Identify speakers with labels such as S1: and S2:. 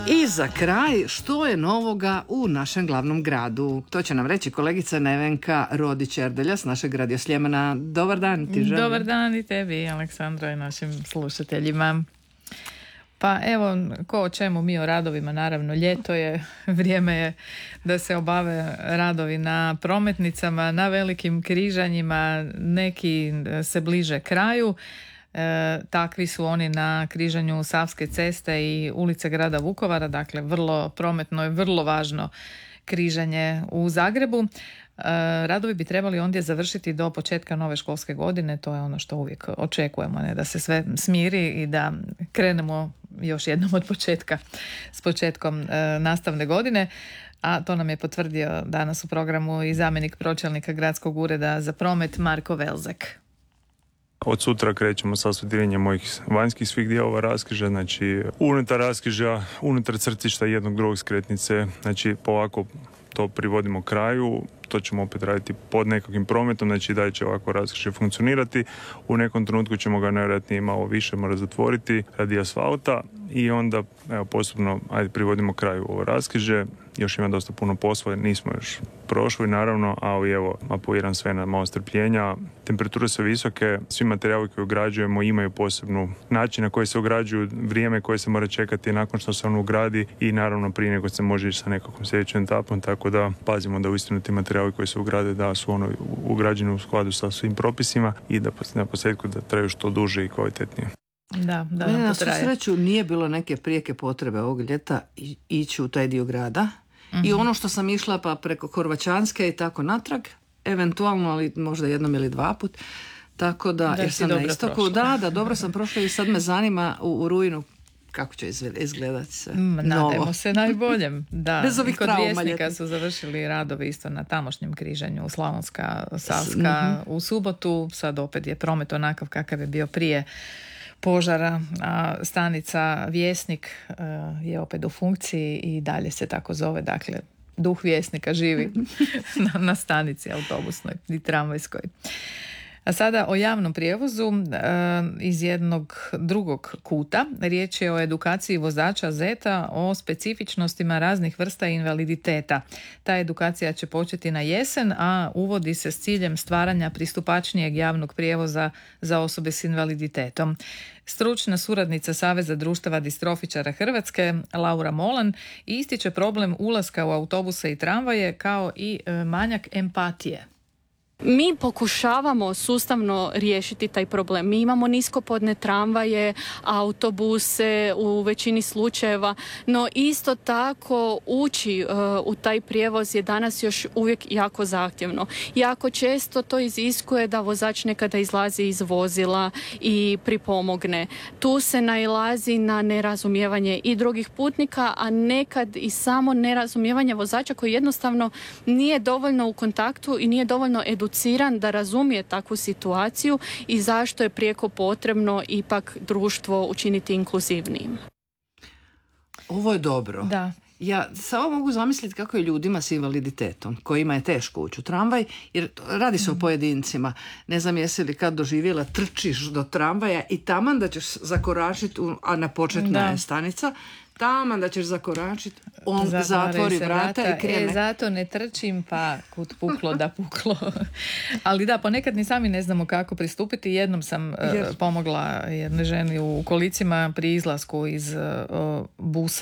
S1: I za kraj, što je novoga u našem glavnom gradu? To će nam reći kolegica Nevenka Rodić-Erdelja s našeg Radio Sljemena. Dobar dan ti želim.
S2: Dobar dan i tebi, Aleksandra, i našim slušateljima. Pa evo, ko o čemu, mi o radovima, naravno ljeto je, vrijeme je da se obave radovi na prometnicama, na velikim križanjima, neki se bliže kraju. Takvi su oni na križanju Savske ceste i ulice grada Vukovara, dakle vrlo prometno i vrlo važno križanje u Zagrebu. Radovi bi trebali ondje završiti do početka nove školske godine, to je ono što uvijek očekujemo, ne, da se sve smiri i da krenemo još jednom od početka, s početkom nastavne godine. A to nam je potvrdio danas u programu i zamjenik pročelnika Gradskog ureda za promet Marko Velzek.
S3: Od sutra krećemo sa asfaltiranjem mojih vanjskih svih dijelova raskrižja, znači unutar raskrižja, unutar crtišta jednog drugog skretnice, znači polako to privodimo kraju. To ćemo opet raditi pod nekakvim prometom, znači da će ovako raskrižje funkcionirati. U nekom trenutku ćemo ga najvjerojatnije malo više morati zatvoriti radi asfalta i onda postupno privodimo kraju ovo raskrižje. Još ima dosta puno posla, nismo još prošli naravno, ali evo, apeliram sve na malo strpljenja. Temperature su visoke, svi materijali koje ugrađujemo imaju posebnu način na koji se ugrađuju, vrijeme koje se mora čekati nakon što se on ugradi i naravno prije nego se može ići sa nekakvom sljedećom etapom, tako da pazimo da uistinu ti materijali koji se ugrade da su ono ugrađeni u skladu sa svim propisima i da na posljedku da traju što duže i kvalitetnije.
S2: Da
S1: na svu sreću nije bilo neke prijeke potrebe ovog ljeta ići u taj dio grada. I ono što sam išla pa preko Horvaćanske i tako natrag, eventualno, ali možda jednom ili dva put, tako da jer sam na istoku, da, dobro sam prošla i sad me zanima u rujnu kako će izgledati se.
S2: Nadajmo se najboljem. Da.
S1: Bez ovih
S2: kod
S1: trauma
S2: Vjesnika su završili radovi isto na tamošnjem križanju Slavonska, Savska u subotu. Sad opet je promet onakav kakav je bio prije požara, a stanica Vjesnik je opet u funkciji i dalje se tako zove, dakle duh Vjesnika živi na stanici autobusnoj i tramvajskoj. A sada o javnom prijevozu iz jednog drugog kuta. Riječ je o edukaciji vozača Zeta o specifičnostima raznih vrsta invaliditeta. Ta edukacija će početi na jesen, a uvodi se s ciljem stvaranja pristupačnijeg javnog prijevoza za osobe s invaliditetom. Stručna suradnica Saveza društava distrofičara Hrvatske, Laura Molan, ističe problem ulaska u autobuse i tramvaje kao i manjak empatije.
S4: Mi pokušavamo sustavno riješiti taj problem. Mi imamo niskopodne tramvaje, autobuse u većini slučajeva, no isto tako ući u taj prijevoz je danas još uvijek jako zahtjevno. Jako često to iziskuje da vozač nekada izlazi iz vozila i pripomogne. Tu se nailazi na nerazumijevanje i drugih putnika, a nekad i samo nerazumijevanje vozača koji jednostavno nije dovoljno u kontaktu i nije dovoljno educiran da razumije takvu situaciju i zašto je prijeko potrebno ipak društvo učiniti inkluzivnijim.
S1: Ovo je dobro.
S2: Da.
S1: Ja samo mogu zamisliti kako je ljudima s invaliditetom, kojima je teško ući u tramvaj, jer radi se o pojedincima. Ne znam jesi li kad doživjela, trčiš do tramvaja i taman da ćeš zakoračiti, a na početna je stanica, taman da ćeš zakoračiti, on zatvori vrata i krene.
S2: Zato ne trčim, pa kud puklo da puklo. Ali da, ponekad ni sami ne znamo kako pristupiti. Jednom sam pomogla jednoj ženi u kolicima pri izlasku iz busa.